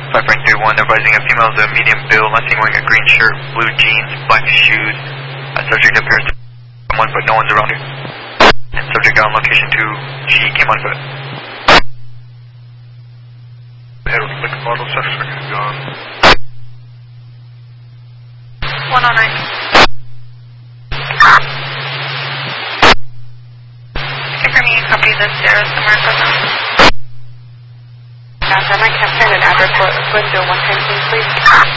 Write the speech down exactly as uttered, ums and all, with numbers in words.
five point three one, advising a female is a medium build, last seen wearing a green shirt, blue jeans, black shoes. A subject appears to someone, but no one's around it. And subject on location two, she came on foot. Head with liquor bottle, suspect is gone. one oh nine. Confirming you copy the Sierra Summer Photo. Now, I might have sent an address for window one ten, please.